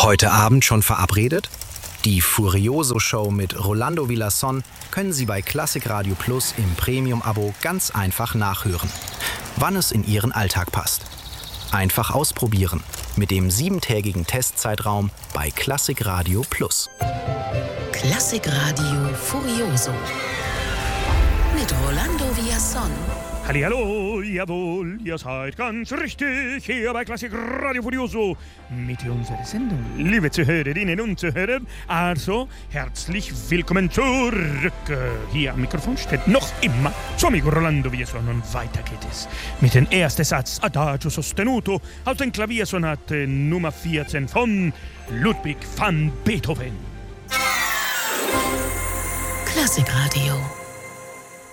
Heute Abend schon verabredet? Die Furioso-Show mit Rolando Villazón können Sie bei Klassik Radio Plus im Premium-Abo ganz einfach nachhören, wann es in Ihren Alltag passt. Einfach ausprobieren mit dem 7-tägigen Testzeitraum bei Klassik Radio Plus. Klassik Radio Furioso mit Rolando Villazón. Hallihallo, jawohl, ihr seid ganz richtig hier bei Klassik Radio Furioso mit unserer Sendung. Liebe Zuhörerinnen und Zuhörer, also herzlich willkommen zurück. Hier am Mikrofon steht noch immer suo amico Rolando Villazón und weiter geht es mit dem ersten Satz Adagio sostenuto aus den Klaviersonate Nummer 14 von Ludwig van Beethoven. Klassik Radio.